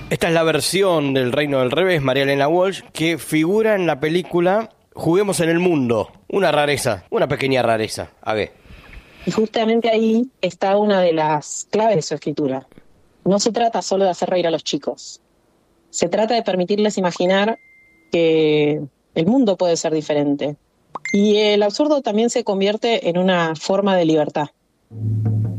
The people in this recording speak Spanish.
Esta es la versión del Reino del Revés, María Elena Walsh, que figura en la película Juguemos en el Mundo. Una rareza, una pequeña rareza. A ver. Y justamente ahí está una de las claves de su escritura. No se trata solo de hacer reír a los chicos. Se trata de permitirles imaginar que el mundo puede ser diferente. Y el absurdo también se convierte en una forma de libertad.